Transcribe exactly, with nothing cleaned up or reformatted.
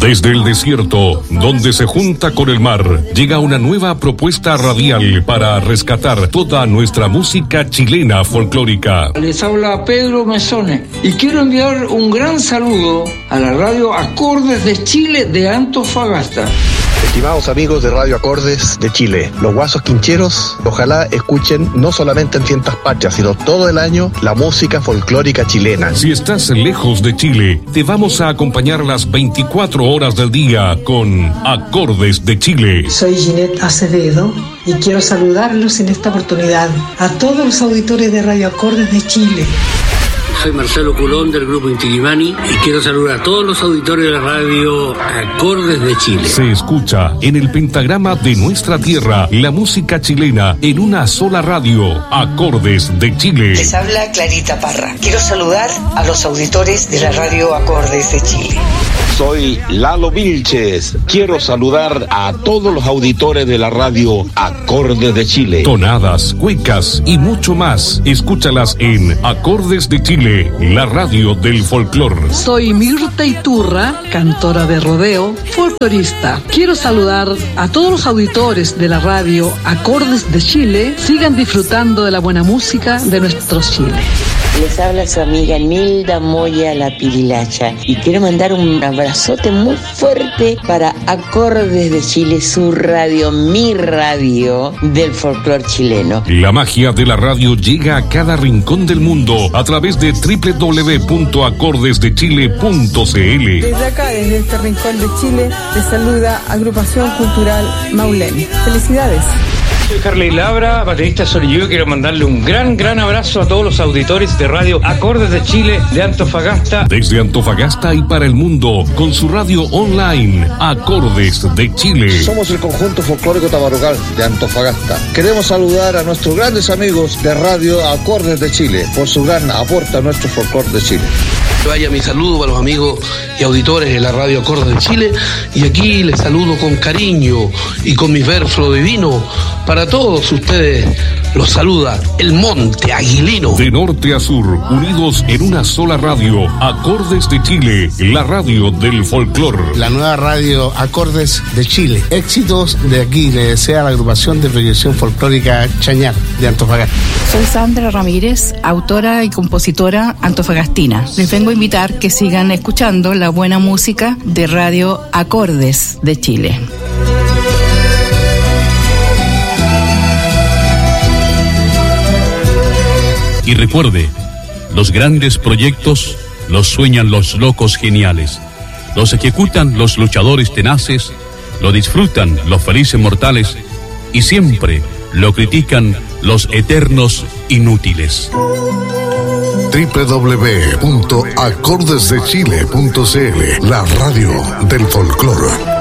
Desde el desierto, donde se junta con el mar, llega una nueva propuesta radial para rescatar toda nuestra música chilena folclórica. Les habla Pedro Mesone y quiero enviar un gran saludo a la radio Acordes de Chile de Antofagasta. Estimados amigos de Radio Acordes de Chile, los guasos quincheros, ojalá escuchen no solamente en fiestas patrias, sino todo el año la música folclórica chilena. Si estás lejos de Chile, te vamos a acompañar las veinticuatro horas del día con Acordes de Chile. Soy Ginette Acevedo y quiero saludarlos en esta oportunidad a todos los auditores de Radio Acordes de Chile. Soy Marcelo Culón del Grupo Intigimani y quiero saludar a todos los auditores de la radio Acordes de Chile. Se escucha en el pentagrama de nuestra tierra la música chilena en una sola radio, Acordes de Chile. Les habla Clarita Parra. Quiero saludar a los auditores de la radio Acordes de Chile. Soy Lalo Vilches. Quiero saludar a todos los auditores de la radio Acordes de Chile. Tonadas, cuecas y mucho más. Escúchalas en Acordes de Chile, la radio del folclor. Soy Mirta Iturra, cantora de rodeo, folclorista. Quiero saludar a todos los auditores de la radio Acordes de Chile. Sigan disfrutando de la buena música de nuestro Chile. Les habla su amiga Nilda Moya La Pirilacha y quiero mandar un abrazote muy fuerte para Acordes de Chile, su radio, mi radio del folclor chileno. La magia de la radio llega a cada rincón del mundo a través de doble u doble u doble u punto acordes de chile punto c l. Desde acá, desde este rincón de Chile, te saluda Agrupación Cultural Maulén. ¡Felicidades! Soy Carly Labra, baterista soy yo. Quiero mandarle un gran, gran abrazo a todos los auditores de radio Acordes de Chile de Antofagasta. Desde Antofagasta y para el mundo, con su radio online, Acordes de Chile. Somos el conjunto folclórico Tabarugal de Antofagasta. Queremos saludar a nuestros grandes amigos de radio Acordes de Chile por su gran aporte a nuestro folclor de Chile. Vaya mi saludo para los amigos y auditores de la radio Acordes de Chile, y aquí les saludo con cariño y con mis versos divinos. Para todos ustedes los saluda el Monte Aguilino. De norte a sur, unidos en una sola radio, Acordes de Chile, la radio del folclor. La nueva radio Acordes de Chile. Éxitos de aquí, le desea la agrupación de proyección folclórica Chañar de Antofagasta. Soy Sandra Ramírez, autora y compositora antofagastina. Les vengo a invitar que sigan escuchando la buena música de radio Acordes de Chile. Y recuerde, los grandes proyectos los sueñan los locos geniales, los ejecutan los luchadores tenaces, lo disfrutan los felices mortales y siempre lo critican los eternos inútiles. doble u doble u doble u punto acordes de chile punto c l, la radio del folclore.